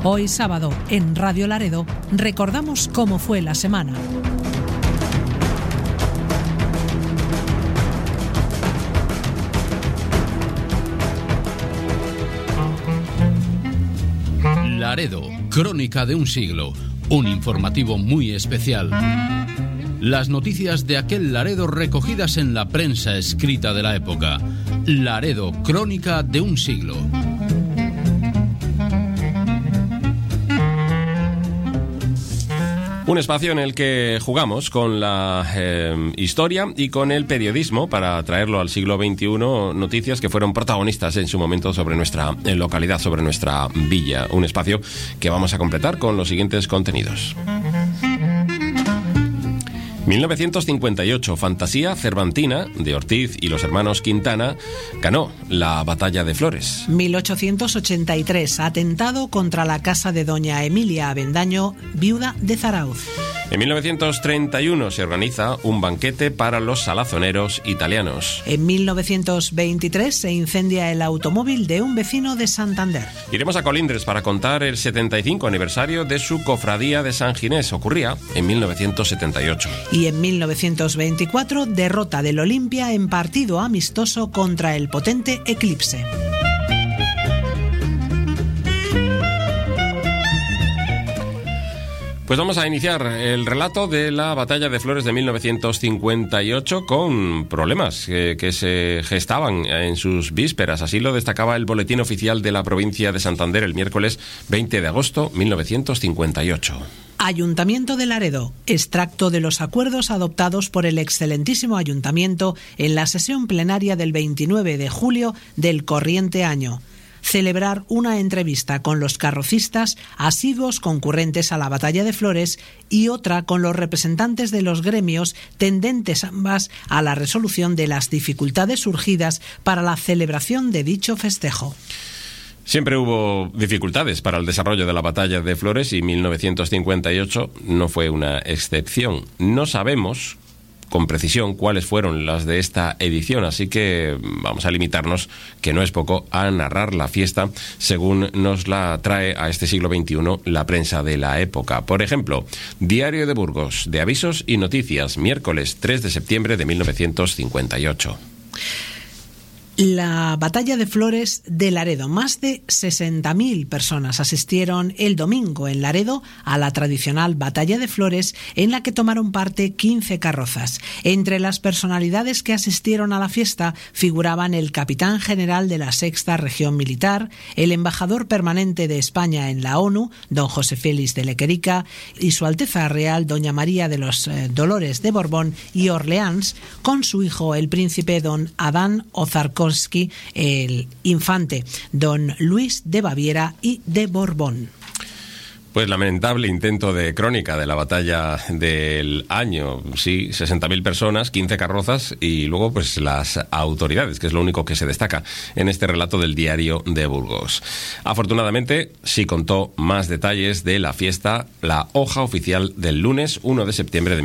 Hoy sábado, en Radio Laredo, recordamos cómo fue la semana. Laredo, crónica de un siglo, un informativo muy especial. Las noticias de aquel Laredo recogidas en la prensa escrita de la época. Laredo, crónica de un siglo. Un espacio en el que jugamos con la historia y con el periodismo para traerlo al siglo XXI, noticias que fueron protagonistas en su momento sobre nuestra localidad, sobre nuestra villa. Un espacio que vamos a completar con los siguientes contenidos. 1958, Fantasía Cervantina, de Ortiz y los hermanos Quintana, ganó la Batalla de Flores. 1883, atentado contra la casa de doña Emilia Avendaño, viuda de Zarauz. En 1931 se organiza un banquete para los salazoneros italianos. En 1923 se incendia el automóvil de un vecino de Santander. Iremos a Colindres para contar el 75 aniversario de su cofradía de San Ginés. Ocurría en 1978. Y en 1924, derrota del Olimpia en partido amistoso contra el potente Eclipse. Pues vamos a iniciar el relato de la Batalla de Flores de 1958 con problemas que se gestaban en sus vísperas. Así lo destacaba el Boletín Oficial de la Provincia de Santander el miércoles 20 de agosto de 1958. Ayuntamiento de Laredo. Extracto de los acuerdos adoptados por el excelentísimo Ayuntamiento en la sesión plenaria del 29 de julio del corriente año. Celebrar una entrevista con los carrocistas asiduos concurrentes a la Batalla de Flores y otra con los representantes de los gremios tendentes ambas a la resolución de las dificultades surgidas para la celebración de dicho festejo. Siempre hubo dificultades para el desarrollo de la Batalla de Flores y 1958 no fue una excepción. No sabemos con precisión cuáles fueron las de esta edición, así que vamos a limitarnos, que no es poco, a narrar la fiesta según nos la trae a este siglo XXI la prensa de la época. Por ejemplo, Diario de Burgos, de avisos y noticias, miércoles 3 de septiembre de 1958. La Batalla de Flores de Laredo. Más de 60.000 personas asistieron el domingo en Laredo a la tradicional Batalla de Flores, en la que tomaron parte 15 carrozas. Entre las personalidades que asistieron a la fiesta figuraban el capitán general de la Sexta Región Militar, el embajador permanente de España en la ONU, don José Félix de Lequerica, y su Alteza Real, doña María de los Dolores de Borbón y Orleans, con su hijo el príncipe don Adán Ozarkowski, el infante don Luis de Baviera y de Borbón. Pues lamentable intento de crónica de la batalla del año. Sí, 60.000 personas, 15 carrozas y luego pues las autoridades, que es lo único que se destaca en este relato del Diario de Burgos. Afortunadamente sí contó más detalles de la fiesta, la hoja oficial del lunes 1 de septiembre de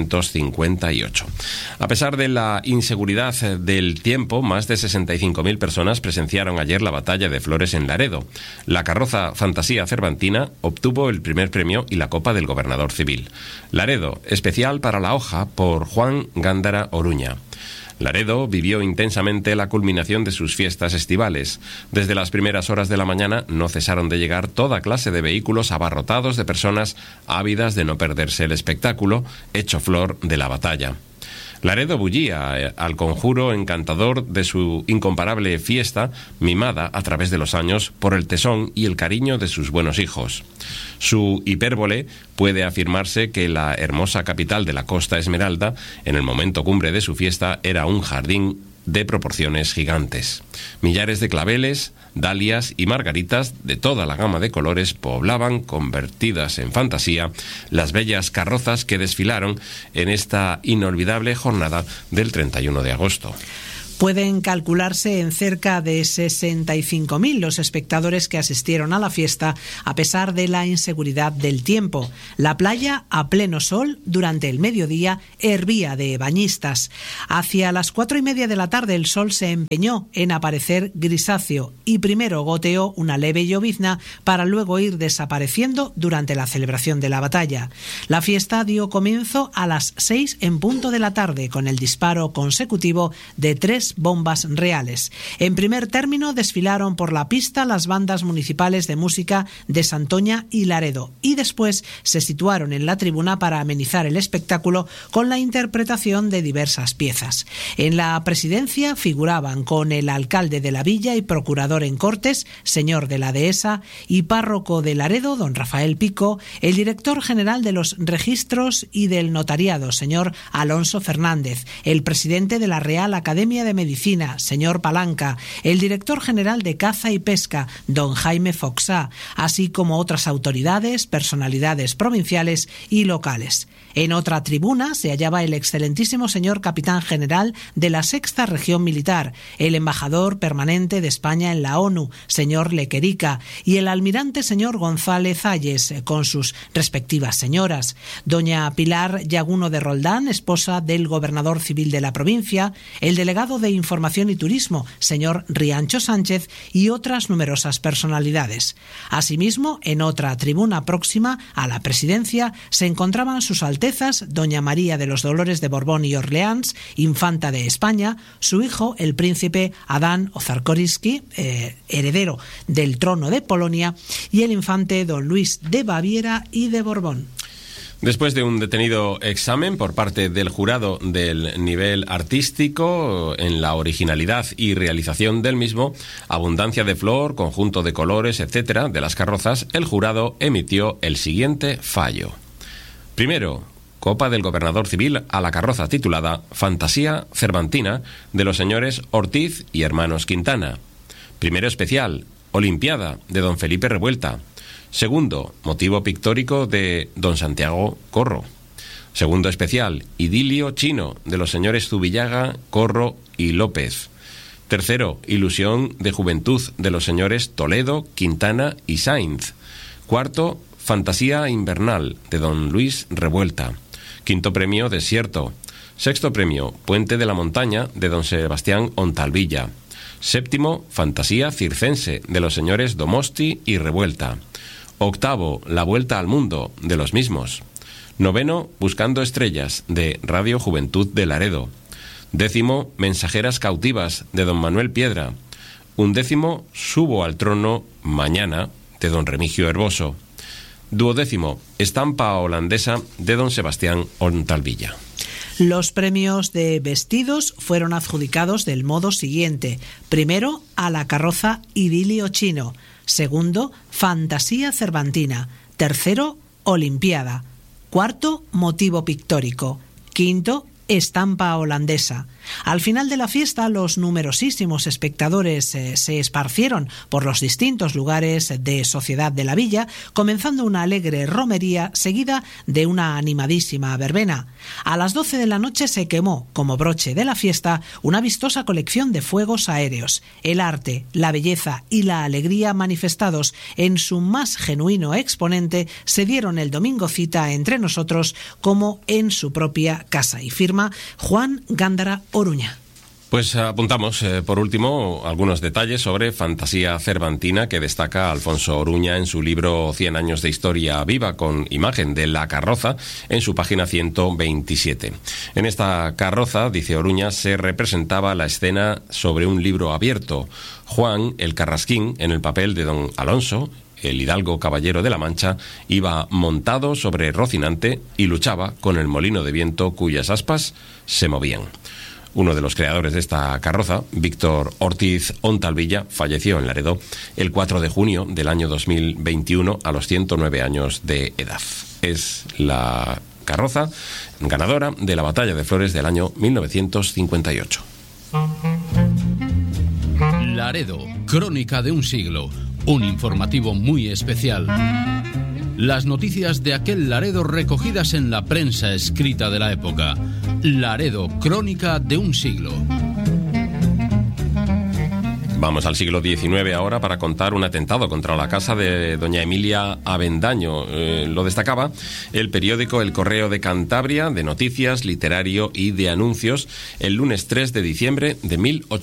1958. A pesar de la inseguridad del tiempo, más de 65.000 personas presenciaron ayer la batalla de Flores en Laredo. La carroza Fantasía Cervantina obtuvo el primer premio y la copa del gobernador civil. Laredo, especial para la hoja, por Juan Gándara Oruña. Laredo vivió intensamente la culminación de sus fiestas estivales. Desde las primeras horas de la mañana no cesaron de llegar toda clase de vehículos abarrotados de personas ávidas de no perderse el espectáculo, hecho flor de la batalla. Laredo bullía al conjuro encantador de su incomparable fiesta, mimada a través de los años por el tesón y el cariño de sus buenos hijos. Su hipérbole puede afirmarse que la hermosa capital de la Costa Esmeralda, en el momento cumbre de su fiesta, era un jardín de proporciones gigantes. Millares de claveles, dalias y margaritas de toda la gama de colores poblaban, convertidas en fantasía, las bellas carrozas que desfilaron en esta inolvidable jornada del 31 de agosto. Pueden calcularse en cerca de 65.000 los espectadores que asistieron a la fiesta a pesar de la inseguridad del tiempo. La playa, a pleno sol, durante el mediodía, hervía de bañistas. Hacia las 4:30 de la tarde el sol se empeñó en aparecer grisáceo y primero goteó una leve llovizna para luego ir desapareciendo durante la celebración de la batalla. La fiesta dio comienzo a las 6 en punto de la tarde con el disparo consecutivo de 3 bombas reales. En primer término desfilaron por la pista las bandas municipales de música de Santoña y Laredo y después se situaron en la tribuna para amenizar el espectáculo con la interpretación de diversas piezas. En la presidencia figuraban con el alcalde de la villa y procurador en Cortes, señor de la Dehesa, y párroco de Laredo, don Rafael Pico, el director general de los registros y del notariado, señor Alonso Fernández, el presidente de la Real Academia de Medicina, señor Palanca, el director general de Caza y Pesca, don Jaime Foxá, así como otras autoridades, personalidades provinciales y locales. En otra tribuna se hallaba el excelentísimo señor capitán general de la Sexta Región Militar, el embajador permanente de España en la ONU, señor Lequerica, y el almirante señor González Ayes, con sus respectivas señoras, doña Pilar Llaguno de Roldán, esposa del gobernador civil de la provincia, el delegado de Información y Turismo, señor Riancho Sánchez, y otras numerosas personalidades. Asimismo, en otra tribuna próxima a la presidencia se encontraban sus altezas doña María de los Dolores de Borbón y Orleans, infanta de España, su hijo, el príncipe Adán Ozarkorsky, heredero del trono de Polonia, y el infante don Luis de Baviera y de Borbón. Después de un detenido examen por parte del jurado del nivel artístico en la originalidad y realización del mismo, abundancia de flor, conjunto de colores, etcétera, de las carrozas, el jurado emitió el siguiente fallo. Primero, copa del gobernador civil a la carroza titulada Fantasía Cervantina de los señores Ortiz y hermanos Quintana. Primero especial, Olimpiada de don Felipe Revuelta. Segundo, motivo pictórico de don Santiago Corro. Segundo especial, Idilio Chino de los señores Zubillaga, Corro y López. Tercero, Ilusión de Juventud de los señores Toledo, Quintana y Sainz. Cuarto, Fantasía Invernal de don Luis Revuelta. Quinto premio, Desierto. Sexto premio, Puente de la Montaña de don Sebastián Ontalvilla. Séptimo, Fantasía Circense de los señores Domosti y Revuelta. Octavo, La Vuelta al Mundo de los mismos. Noveno, Buscando Estrellas de Radio Juventud de Laredo. Décimo, Mensajeras Cautivas de don Manuel Piedra. Undécimo, Subo al Trono Mañana de don Remigio Herboso. Duodécimo, Estampa Holandesa de don Sebastián Ontalvilla. Los premios de vestidos fueron adjudicados del modo siguiente. Primero, a la carroza Idilio Chino. Segundo, Fantasía Cervantina. Tercero, Olimpiada. Cuarto, Motivo pictórico. Quinto, Estampa holandesa. Al final de la fiesta, los numerosísimos espectadores se esparcieron por los distintos lugares de sociedad de la villa, comenzando una alegre romería seguida de una animadísima verbena. A las 12 de la noche se quemó, como broche de la fiesta, una vistosa colección de fuegos aéreos. El arte, la belleza y la alegría manifestados en su más genuino exponente se dieron el domingo cita entre nosotros como en su propia casa, y firma Juan Gándara Oruña. Pues apuntamos, por último, algunos detalles sobre Fantasía Cervantina que destaca Alfonso Oruña en su libro 100 años de historia viva, con imagen de la carroza, en su página 127. En esta carroza, dice Oruña, se representaba la escena sobre un libro abierto. Juan, el Carrasquín, en el papel de don Alonso, el hidalgo caballero de la Mancha, iba montado sobre Rocinante y luchaba con el molino de viento cuyas aspas se movían. Uno de los creadores de esta carroza, Víctor Ortiz Ontalvilla, falleció en Laredo el 4 de junio del año 2021 a los 109 años de edad. Es la carroza ganadora de la Batalla de Flores del año 1958. Laredo, crónica de un siglo, un informativo muy especial. Las noticias de aquel Laredo recogidas en la prensa escrita de la época. Laredo, crónica de un siglo. Vamos al siglo XIX ahora para contar un atentado contra la casa de doña Emilia Avendaño. Lo destacaba el periódico El Correo de Cantabria, de noticias, literario y de anuncios, el lunes 3 de diciembre de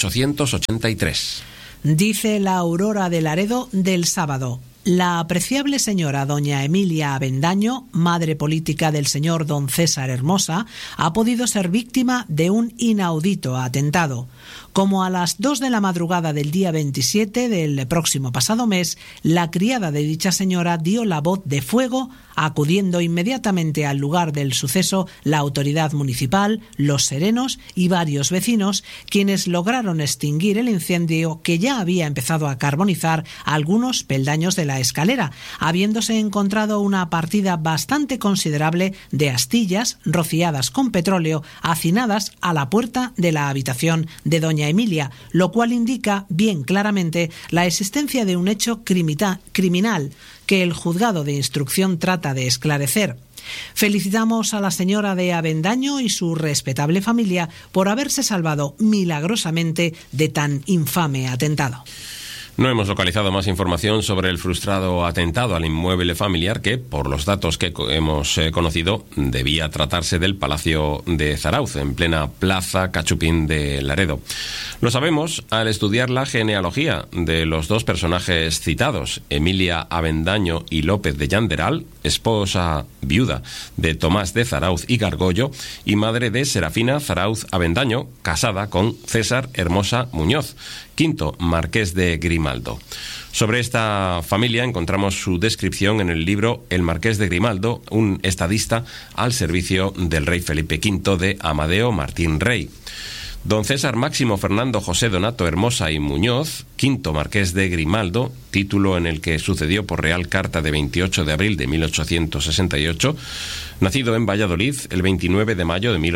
1883. Dice la Aurora de Laredo del sábado: la apreciable señora doña Emilia Avendaño, madre política del señor don César Hermosa, ha podido ser víctima de un inaudito atentado. Como a las 2 de la madrugada del día 27 del próximo pasado mes, la criada de dicha señora dio la voz de fuego, acudiendo inmediatamente al lugar del suceso la autoridad municipal, los serenos y varios vecinos, quienes lograron extinguir el incendio que ya había empezado a carbonizar algunos peldaños de la escalera, habiéndose encontrado una partida bastante considerable de astillas rociadas con petróleo hacinadas a la puerta de la habitación de doña Emilia, lo cual indica bien claramente la existencia de un hecho criminal que el juzgado de instrucción trata de esclarecer. Felicitamos a la señora de Avendaño y su respetable familia por haberse salvado milagrosamente de tan infame atentado. No hemos localizado más información sobre el frustrado atentado al inmueble familiar que, por los datos que hemos conocido, debía tratarse del Palacio de Zarauz, en plena Plaza Cachupín de Laredo. Lo sabemos al estudiar la genealogía de los dos personajes citados, Emilia Avendaño y López de Yanderal, esposa viuda de Tomás de Zarauz y Gargollo y madre de Serafina Zarauz Avendaño, casada con César Hermosa Muñoz, quinto marqués de Grimaldo. Sobre esta familia encontramos su descripción en el libro El Marqués de Grimaldo, un estadista al servicio del rey Felipe V de Amadeo Martín Rey. Don César Máximo Fernando José Donato Hermosa y Muñoz, quinto marqués de Grimaldo, título en el que sucedió por Real Carta de 28 de abril de 1868, nacido en Valladolid el 29 de mayo de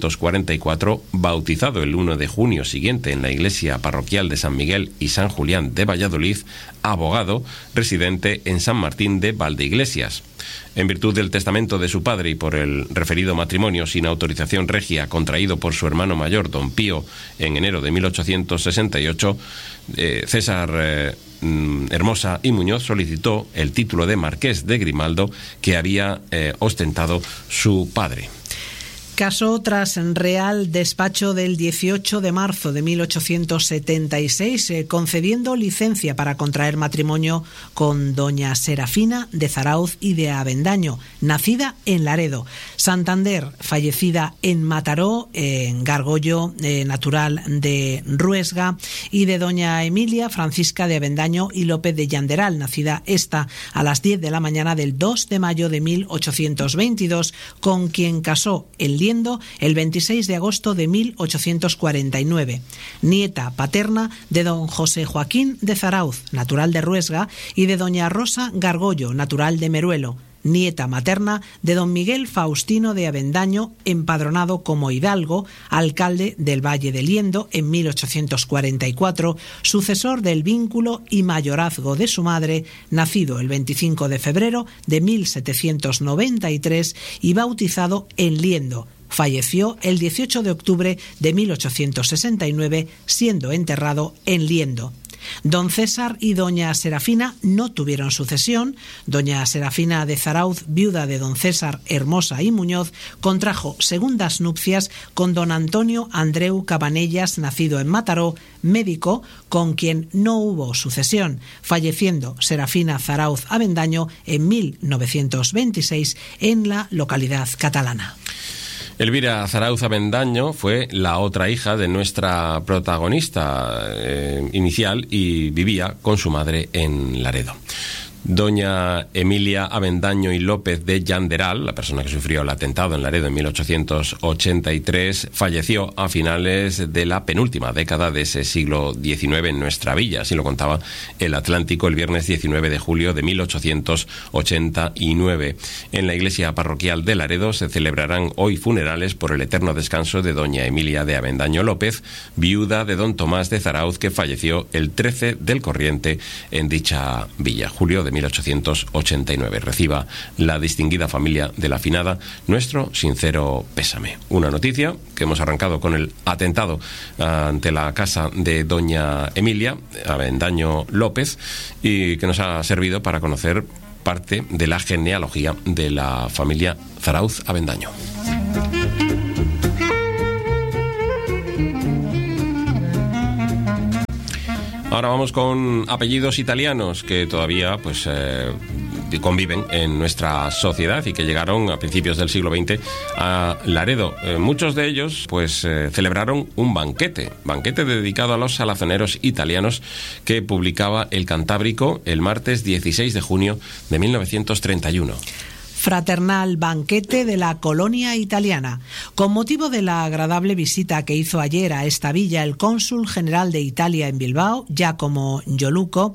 1844, bautizado el 1 de junio siguiente en la iglesia parroquial de San Miguel y San Julián de Valladolid, abogado, residente en San Martín de Valdeiglesias. En virtud del testamento de su padre y por el referido matrimonio sin autorización regia contraído por su hermano mayor, don Pío, en enero de 1868, César Hermosa y Muñoz solicitó el título de marqués de Grimaldo que había ostentado su padre. Caso tras Real Despacho del 18 de marzo de 1876, concediendo licencia para contraer matrimonio con doña Serafina de Zarauz y de Avendaño, nacida en Laredo, Santander, fallecida en Mataró, en Gargollo, natural de Ruesga, y de doña Emilia Francisca de Avendaño y López de Yanderal, nacida esta a las 10 de la mañana del 2 de mayo de 1822, con quien casó el el 26 de agosto de 1849, nieta paterna de don José Joaquín de Zarauz, natural de Ruesga, y de doña Rosa Gargollo, natural de Meruelo, nieta materna de don Miguel Faustino de Avendaño, empadronado como hidalgo, alcalde del Valle de Liendo en 1844, sucesor del vínculo y mayorazgo de su madre, nacido el 25 de febrero de 1793 y bautizado en Liendo. Falleció el 18 de octubre de 1869, siendo enterrado en Liendo. Don César y doña Serafina no tuvieron sucesión. Doña Serafina de Zarauz, viuda de don César Hermosa y Muñoz, contrajo segundas nupcias con don Antonio Andreu Cabanellas, nacido en Mataró, médico, con quien no hubo sucesión, falleciendo Serafina Zarauz Avendaño en 1926 en la localidad catalana. Elvira Zarauz Avendaño fue la otra hija de nuestra protagonista inicial y vivía con su madre en Laredo. Doña Emilia Avendaño y López de Yanderal, la persona que sufrió el atentado en Laredo en 1883, falleció a finales de la penúltima década de ese siglo XIX en nuestra villa. Así lo contaba El Atlántico el viernes 19 de julio de 1889. En la iglesia parroquial de Laredo se celebrarán hoy funerales por el eterno descanso de doña Emilia de Avendaño López, viuda de don Tomás de Zarauz, que falleció el 13 del corriente en dicha villa. Julio, de 1889. Reciba la distinguida familia de la afinada nuestro sincero pésame. Una noticia que hemos arrancado con el atentado ante la casa de doña Emilia Avendaño López y que nos ha servido para conocer parte de la genealogía de la familia Zarauz Avendaño. Ahora vamos con apellidos italianos que todavía conviven en nuestra sociedad y que llegaron a principios del siglo XX a Laredo. Muchos de ellos celebraron un banquete dedicado a los salazoneros italianos que publicaba El Cantábrico el martes 16 de junio de 1931. Fraternal banquete de la colonia italiana. Con motivo de la agradable visita que hizo ayer a esta villa el cónsul general de Italia en Bilbao, Giacomo Gioluco,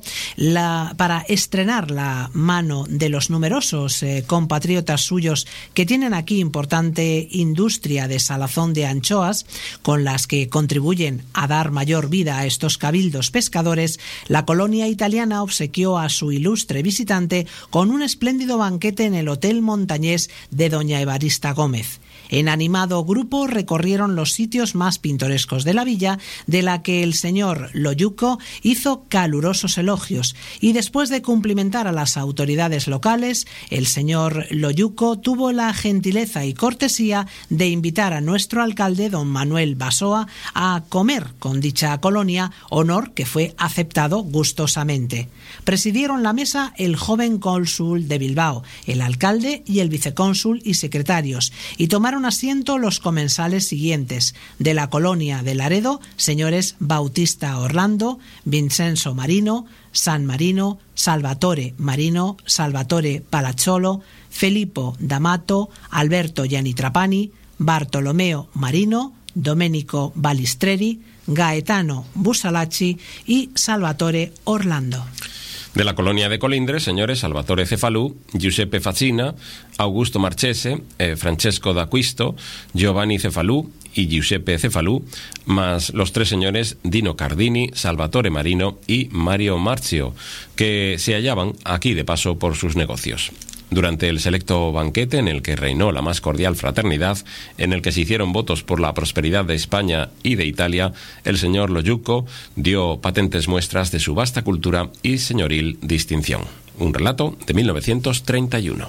para estrenar la mano de los numerosos compatriotas suyos que tienen aquí importante industria de salazón de anchoas, con las que contribuyen a dar mayor vida a estos cabildos pescadores, la colonia italiana obsequió a su ilustre visitante con un espléndido banquete en el Hotel Montañés de doña Evarista Gómez. En animado grupo recorrieron los sitios más pintorescos de la villa, de la que el señor Lojuco hizo calurosos elogios, y después de cumplimentar a las autoridades locales, el señor Lojuco tuvo la gentileza y cortesía de invitar a nuestro alcalde, don Manuel Basoa, a comer con dicha colonia, honor que fue aceptado gustosamente. Presidieron la mesa el joven cónsul de Bilbao, el alcalde y el vicecónsul y secretarios, y tomaron asiento los comensales siguientes: de la colonia de Laredo, señores Bautista Orlando, Vincenzo Marino, San Marino, Salvatore Marino, Salvatore Palacciolo, Filippo D'Amato, Alberto Giannitrapani, Bartolomeo Marino, Domenico Balistreri, Gaetano Busalacci y Salvatore Orlando. De la colonia de Colindres, señores Salvatore Cefalù, Giuseppe Facina, Augusto Marchese, Francesco d'Acquisto, Giovanni Cefalù y Giuseppe Cefalù, más los tres señores Dino Cardini, Salvatore Marino y Mario Marzio, que se hallaban aquí de paso por sus negocios. Durante el selecto banquete en el que reinó la más cordial fraternidad, en el que se hicieron votos por la prosperidad de España y de Italia, el señor Lojuco dio patentes muestras de su vasta cultura y señoril distinción. Un relato de 1931.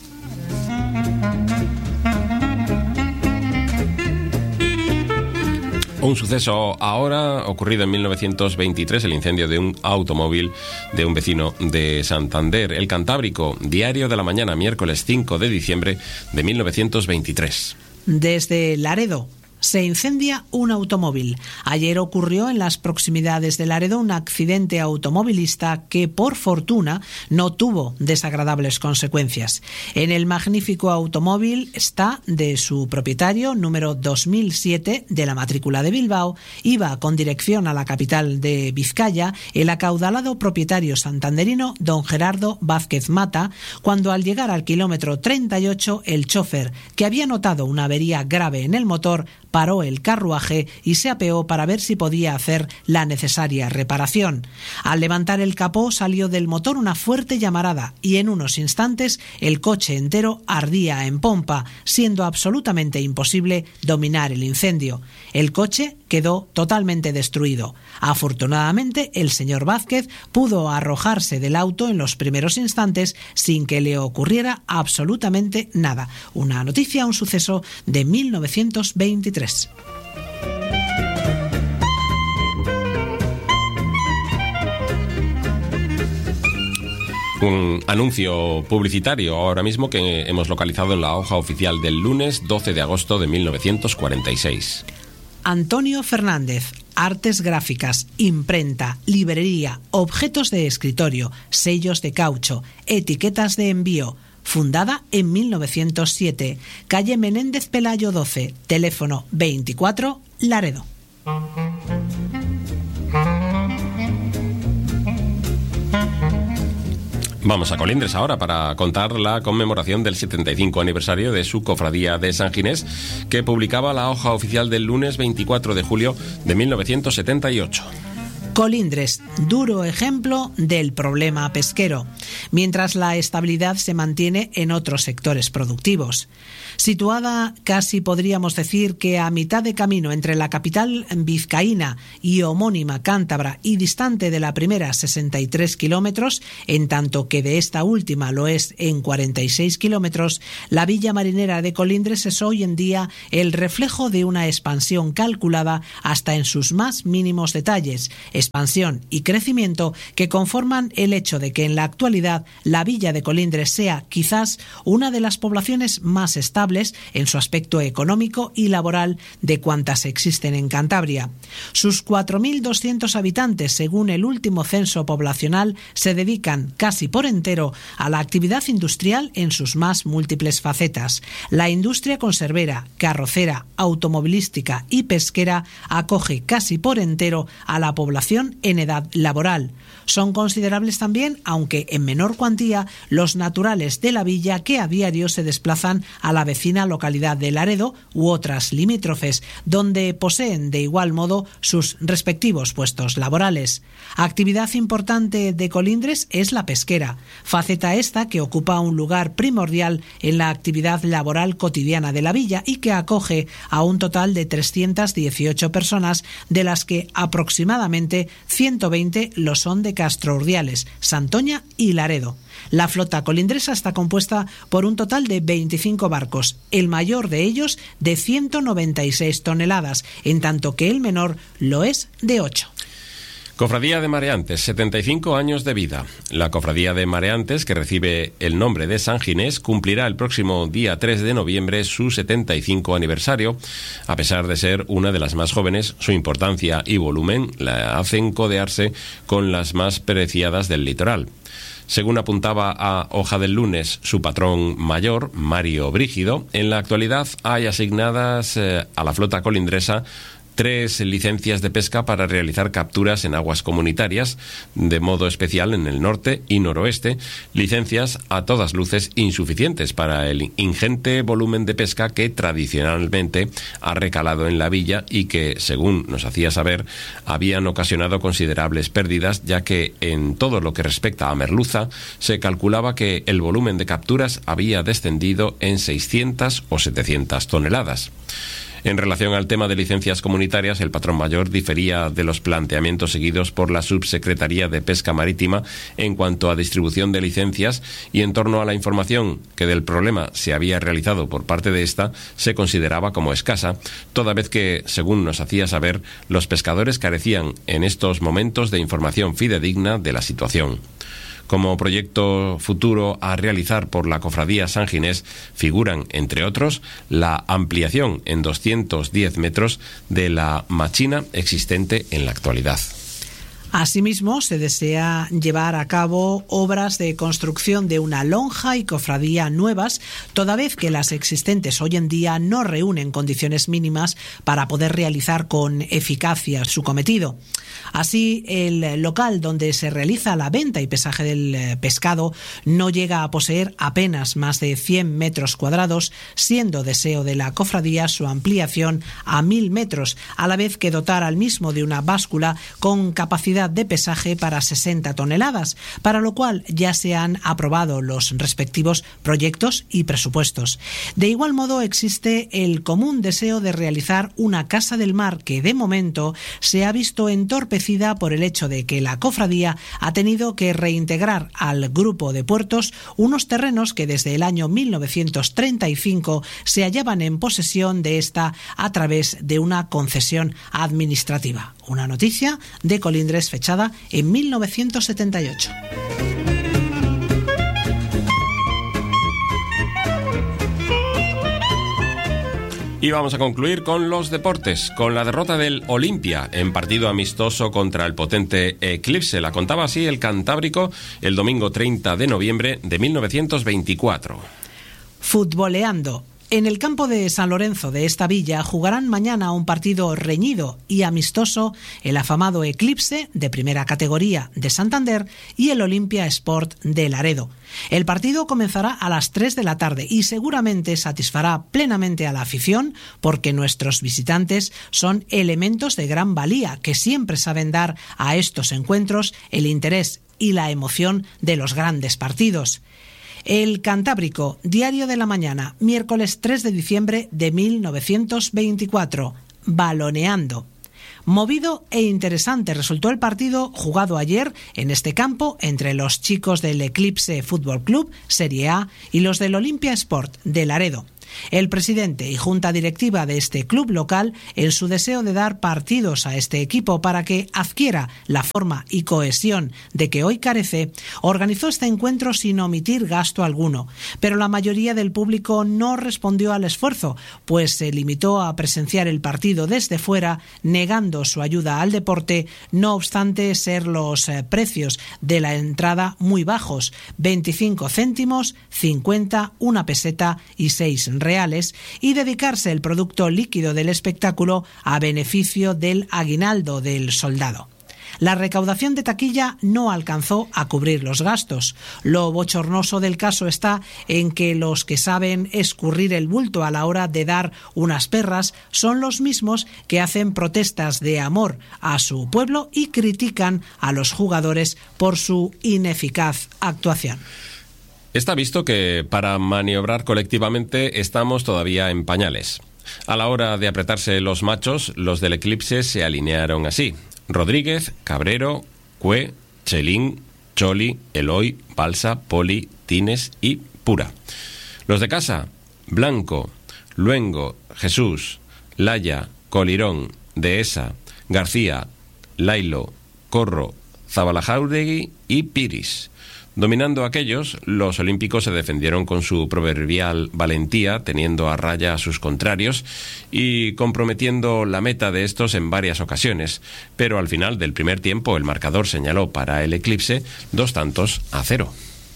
Un suceso ahora ocurrido en 1923, el incendio de un automóvil de un vecino de Santander. El Cantábrico, Diario de la Mañana, miércoles 5 de diciembre de 1923. Desde Laredo se incendia un automóvil. Ayer ocurrió en las proximidades de Laredo un accidente automovilista que, por fortuna, no tuvo desagradables consecuencias. En el magnífico automóvil está de su propietario, número 2007 de la matrícula de Bilbao, iba con dirección a la capital de Vizcaya el acaudalado propietario santanderino don Gerardo Vázquez Mata, cuando al llegar al kilómetro 38 el chofer, que había notado una avería grave en el motor, paró el carruaje y se apeó para ver si podía hacer la necesaria reparación. Al levantar el capó salió del motor una fuerte llamarada y en unos instantes el coche entero ardía en pompa, siendo absolutamente imposible dominar el incendio. El coche quedó totalmente destruido. Afortunadamente, el señor Vázquez pudo arrojarse del auto en los primeros instantes sin que le ocurriera absolutamente nada. Una noticia, un suceso de 1923. Un anuncio publicitario ahora mismo que hemos localizado en la hoja oficial del lunes 12 de agosto de 1946. Antonio Fernández, artes gráficas, imprenta, librería, objetos de escritorio, sellos de caucho, etiquetas de envío. Fundada en 1907, calle Menéndez Pelayo 12, teléfono 24, Laredo. Vamos a Colindres ahora para contar la conmemoración del 75 aniversario de su cofradía de San Ginés, que publicaba la hoja oficial del lunes 24 de julio de 1978. Colindres, duro ejemplo del problema pesquero, mientras la estabilidad se mantiene en otros sectores productivos. Situada casi podríamos decir que a mitad de camino entre la capital vizcaína y homónima cántabra y distante de la primera 63 kilómetros, en tanto que de esta última lo es en 46 kilómetros, la villa marinera de Colindres es hoy en día el reflejo de una expansión calculada hasta en sus más mínimos detalles, expansión y crecimiento que conforman el hecho de que en la actualidad la villa de Colindres sea quizás una de las poblaciones más estables en su aspecto económico y laboral de cuantas existen en Cantabria. Sus 4.200 habitantes, según el último censo poblacional, se dedican casi por entero a la actividad industrial en sus más múltiples facetas. La industria conservera, carrocera, automovilística y pesquera acoge casi por entero a la población en edad laboral. Son considerables también, aunque en menor cuantía, los naturales de la villa que a diario se desplazan a la vecina localidad de Laredo u otras limítrofes, donde poseen de igual modo sus respectivos puestos laborales. Actividad importante de Colindres es la pesquera, faceta esta que ocupa un lugar primordial en la actividad laboral cotidiana de la villa y que acoge a un total de 318 personas, de las que aproximadamente 120 lo son de Castro Urdiales, Santoña y Laredo. La flota colindresa está compuesta por un total de 25 barcos, el mayor de ellos de 196 toneladas, en tanto que el menor lo es de 8. Cofradía de Mareantes, 75 años de vida. La Cofradía de Mareantes, que recibe el nombre de San Ginés, cumplirá el próximo día 3 de noviembre su 75 aniversario. A pesar de ser una de las más jóvenes, su importancia y volumen la hacen codearse con las más preciadas del litoral. Según apuntaba a Hoja del Lunes su patrón mayor, Mario Brígido, en la actualidad hay asignadas a la flota colindresa 3 licencias de pesca para realizar capturas en aguas comunitarias, de modo especial en el norte y noroeste, licencias a todas luces insuficientes para el ingente volumen de pesca que tradicionalmente ha recalado en la villa y que, según nos hacía saber, habían ocasionado considerables pérdidas, ya que en todo lo que respecta a merluza se calculaba que el volumen de capturas había descendido en 600 o 700 toneladas. En relación al tema de licencias comunitarias, el patrón mayor difería de los planteamientos seguidos por la Subsecretaría de Pesca Marítima en cuanto a distribución de licencias, y en torno a la información que del problema se había realizado por parte de esta se consideraba como escasa, toda vez que, según nos hacía saber, los pescadores carecían en estos momentos de información fidedigna de la situación. Como proyecto futuro a realizar por la Cofradía San Ginés figuran, entre otros, la ampliación en 210 metros de la machina existente en la actualidad. Asimismo, se desea llevar a cabo obras de construcción de una lonja y cofradía nuevas, toda vez que las existentes hoy en día no reúnen condiciones mínimas para poder realizar con eficacia su cometido. Así, el local donde se realiza la venta y pesaje del pescado no llega a poseer apenas más de 100 metros cuadrados, siendo deseo de la cofradía su ampliación a 1000 metros, a la vez que dotar al mismo de una báscula con capacidad de pesaje para 60 toneladas, para lo cual ya se han aprobado los respectivos proyectos y presupuestos. De igual modo, existe el común deseo de realizar una casa del mar que, de momento, se ha visto entorpecida por el hecho de que la cofradía ha tenido que reintegrar al grupo de puertos unos terrenos que desde el año 1935 se hallaban en posesión de esta a través de una concesión administrativa. Una noticia de Colindres fechada en 1978. Y vamos a concluir con los deportes, con la derrota del Olimpia en partido amistoso contra el potente Eclipse. La contaba así el Cantábrico el domingo 30 de noviembre de 1924. Futboleando. En el campo de San Lorenzo de esta villa jugarán mañana un partido reñido y amistoso el afamado Eclipse de primera categoría de Santander y el Olimpia Sport de Laredo. El partido comenzará a las 3 de la tarde y seguramente satisfará plenamente a la afición porque nuestros visitantes son elementos de gran valía que siempre saben dar a estos encuentros el interés y la emoción de los grandes partidos. El Cantábrico, Diario de la Mañana, miércoles 3 de diciembre de 1924, baloneando. Movido e interesante resultó el partido jugado ayer en este campo entre los chicos del Eclipse Fútbol Club, Serie A, y los del Olimpia Sport de Laredo. El presidente y junta directiva de este club local, en su deseo de dar partidos a este equipo para que adquiera la forma y cohesión de que hoy carece, organizó este encuentro sin omitir gasto alguno. Pero la mayoría del público no respondió al esfuerzo, pues se limitó a presenciar el partido desde fuera, negando su ayuda al deporte, no obstante ser los precios de la entrada muy bajos, 25 céntimos, 50, 1 peseta y 6 reales, y dedicarse el producto líquido del espectáculo a beneficio del aguinaldo del soldado. La recaudación de taquilla no alcanzó a cubrir los gastos. Lo bochornoso del caso está en que los que saben escurrir el bulto a la hora de dar unas perras son los mismos que hacen protestas de amor a su pueblo y critican a los jugadores por su ineficaz actuación. Está visto que para maniobrar colectivamente estamos todavía en pañales. A la hora de apretarse los machos, los del Eclipse se alinearon así: Rodríguez, Cabrero, Cue, Chelín, Choli, Eloy, Balsa, Poli, Tines y Pura. Los de casa: Blanco, Luengo, Jesús, Laya, Colirón, Dehesa, García, Lailo, Corro, Zabalajauregui y Piris. Dominando a aquellos, los olímpicos se defendieron con su proverbial valentía, teniendo a raya a sus contrarios y comprometiendo la meta de estos en varias ocasiones. Pero al final del primer tiempo el marcador señaló para el Eclipse 2-0.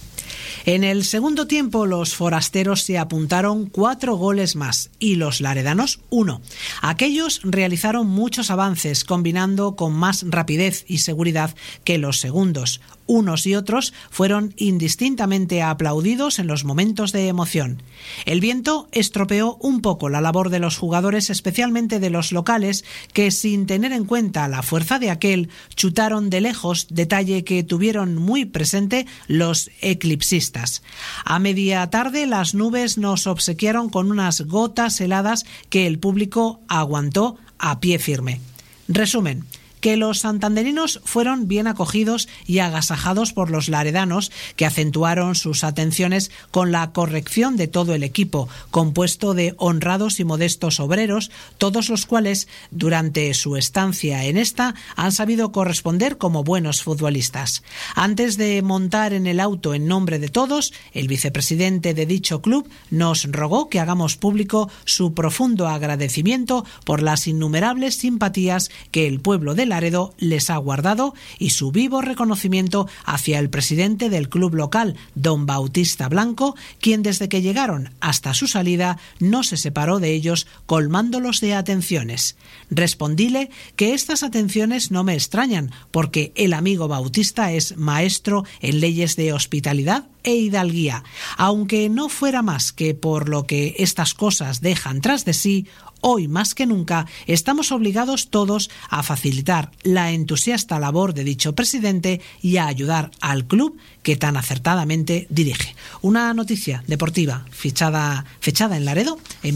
En el segundo tiempo los forasteros se apuntaron 4 goles más y los laredanos 1. Aquellos realizaron muchos avances combinando con más rapidez y seguridad que los segundos. Unos y otros fueron indistintamente aplaudidos en los momentos de emoción. El viento estropeó un poco la labor de los jugadores, especialmente de los locales, que sin tener en cuenta la fuerza de aquel, chutaron de lejos, detalle que tuvieron muy presente los eclipsistas. A media tarde las nubes nos obsequiaron con unas gotas heladas que el público aguantó a pie firme. Resumen: que los santanderinos fueron bien acogidos y agasajados por los laredanos, que acentuaron sus atenciones con la corrección de todo el equipo, compuesto de honrados y modestos obreros, todos los cuales, durante su estancia en esta, han sabido corresponder como buenos futbolistas. Antes de montar en el auto en nombre de todos, el vicepresidente de dicho club nos rogó que hagamos público su profundo agradecimiento por las innumerables simpatías que el pueblo de Laredo les ha guardado y su vivo reconocimiento hacia el presidente del club local, don Bautista Blanco, quien desde que llegaron hasta su salida no se separó de ellos, colmándolos de atenciones. Respondíle que estas atenciones no me extrañan, porque el amigo Bautista es maestro en leyes de hospitalidad e hidalguía, aunque no fuera más que por lo que estas cosas dejan tras de sí. Hoy más que nunca estamos obligados todos a facilitar la entusiasta labor de dicho presidente y a ayudar al club que tan acertadamente dirige. Una noticia deportiva fechada en Laredo en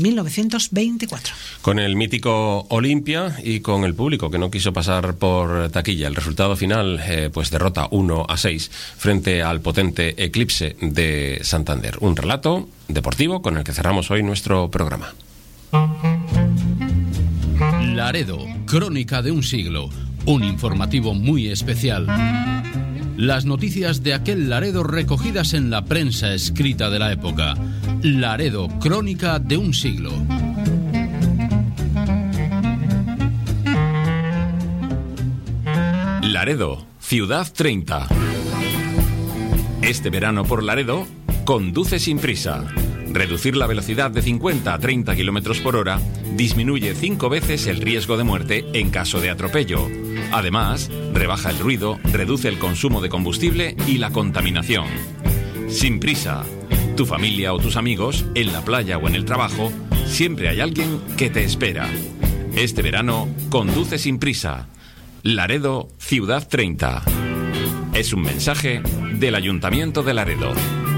1924. Con el mítico Olimpia y con el público que no quiso pasar por taquilla. El resultado final, pues derrota 1-6 frente al potente Eclipse de Santander. Un relato deportivo con el que cerramos hoy nuestro programa. Laredo, crónica de un siglo, un informativo muy especial. Las noticias de aquel Laredo recogidas en la prensa escrita de la época. Laredo, crónica de un siglo. Laredo, Ciudad 30. Este verano por Laredo, conduce sin prisa. Reducir la velocidad de 50 a 30 km por hora disminuye 5 veces el riesgo de muerte en caso de atropello. Además, rebaja el ruido, reduce el consumo de combustible y la contaminación. Sin prisa. Tu familia o tus amigos, en la playa o en el trabajo, siempre hay alguien que te espera. Este verano, conduce sin prisa. Laredo, Ciudad 30. Es un mensaje del Ayuntamiento de Laredo.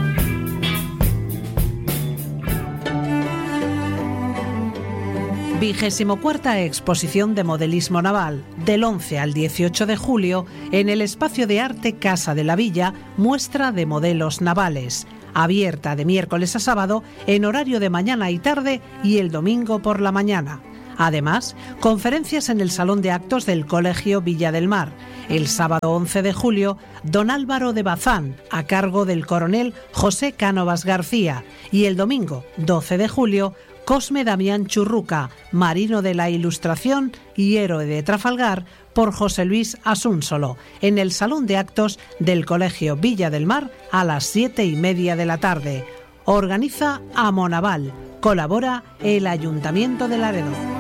XXIV Exposición de Modelismo Naval, del 11 al 18 de julio, en el Espacio de Arte Casa de la Villa, muestra de modelos navales, abierta de miércoles a sábado en horario de mañana y tarde y el domingo por la mañana. Además, conferencias en el Salón de Actos del Colegio Villa del Mar. El sábado 11 de julio, Don Álvaro de Bazán, a cargo del coronel José Cánovas García. Y el domingo 12 de julio, Cosme Damián Churruca, marino de la Ilustración y héroe de Trafalgar, por José Luis Asúnsolo, en el Salón de Actos del Colegio Villa del Mar a las 7:30 de la tarde. Organiza Amonaval. Colabora el Ayuntamiento de Laredo.